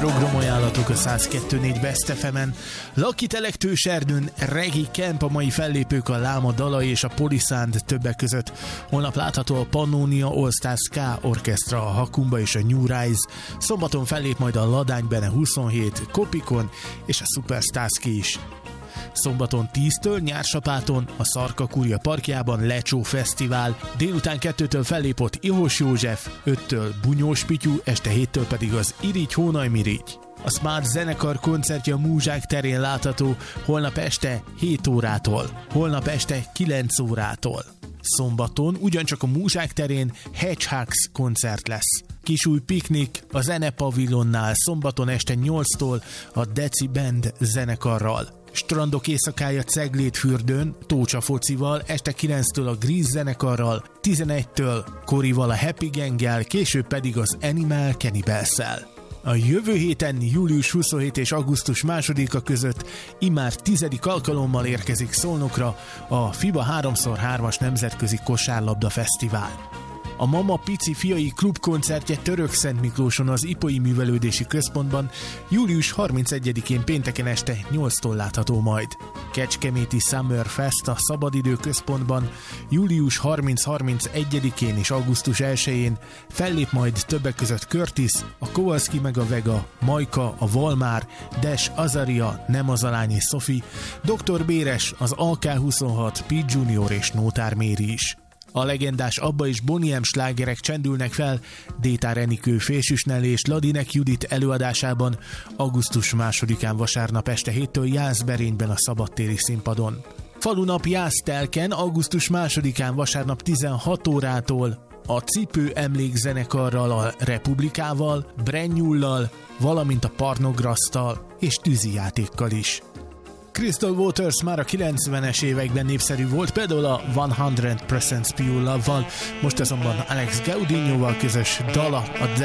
Programajánlatok a 102.4 Best FM-en. Lucky Telektős Erdőn Reggae Camp, a mai fellépők a Láma Dalai és a Polisand többek között. Holnap látható a Pannonia All Star Ska Orchestra, a Hakumba és a New Rise. Szombaton fellép majd a Ladány Bene 27, Kopikon és a Superstarski is. Szombaton 10-től Nyársapáton a Szarka-Kúria parkjában Lecsó Fesztivál, délután 2-től fellépott Ihos József, 5-től Bunyós Pityú, este 7-től pedig az Irigy Hónaj Mirigy. A Smart zenekar koncertje a Múzsák terén látható holnap este 7 órától, holnap este 9 órától. Szombaton ugyancsak a Múzsák terén Hedgehogs koncert lesz. Kisúj piknik a Zenepavilonnál szombaton este 8-tól a Deci Band zenekarral. Strandok éjszakája Ceglédfürdőn, Tócsa focival, este 9-től a Grease zenekarral, 11-től Korival a Happy Ganggel, később pedig az Animal Cannibals-szel. A jövő héten július 27 és augusztus 2-a között immár 10. alkalommal érkezik Szolnokra a FIBA 3x3-as Nemzetközi Kosárlabda Fesztivál. A Mama Pici fiai klubkoncertje Törökszentmiklóson az Ipoi Művelődési Központban július 31-én pénteken este 8-tól látható majd. Kecskeméti Summer Fest a Szabadidő Központban július 30-31-én és augusztus 1-én fellép majd többek között Curtis, a Kowalski meg a Vega, Majka, a Valmár, Des, Azaria, Nemazalány és Sophie, Dr. Béres, az AK26, Pete Junior és Nótár Méri is. A legendás Abba és Bonnie M slágerek csendülnek fel Détár Enikő, Fésűs Nelly és Ladinek Judit előadásában augusztus 2-án vasárnap este 7-től Jászberényben a szabadtéri színpadon. Falunap Jásztelken augusztus 2-án vasárnap 16 órától a Cipő emlékzenekarral, a Republikával, Brennyullal, valamint a Parnograsztal és tűzijátékkal is. Crystal Waters már a 90-es években népszerű volt, például a 100% Pure Love-val, most azonban Alex Gaudinhoval közös dala a